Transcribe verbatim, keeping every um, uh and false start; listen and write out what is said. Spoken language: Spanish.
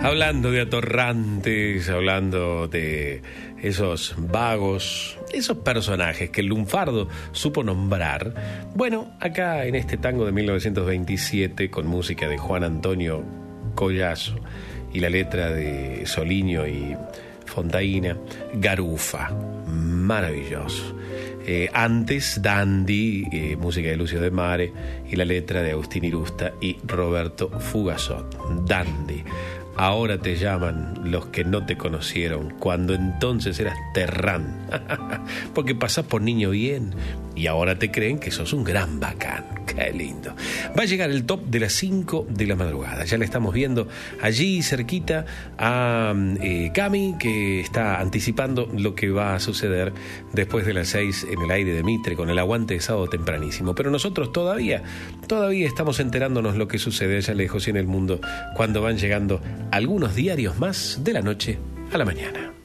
Hablando de atorrantes, hablando de esos vagos, esos personajes que el lunfardo supo nombrar. Bueno, acá en este tango de mil novecientos veintisiete, con música de Juan Antonio Collazo y la letra de Soliño y Fontaina, Garufa, maravilloso. Eh, antes, Dandy, eh, música de Lucio de Mare y la letra de Agustín Irusta y Roberto Fugazot. Dandy. Ahora te llaman los que no te conocieron, cuando entonces eras terrán, porque pasás por niño bien y ahora te creen que sos un gran bacán. Qué lindo. Va a llegar el top de las cinco de la madrugada. Ya le estamos viendo allí cerquita a eh, Cami, que está anticipando lo que va a suceder después de las seis en el aire de Mitre, con el aguante de sábado tempranísimo. Pero nosotros todavía, todavía estamos enterándonos lo que sucede allá lejos y en el mundo, cuando van llegando algunos diarios más de la noche a la mañana.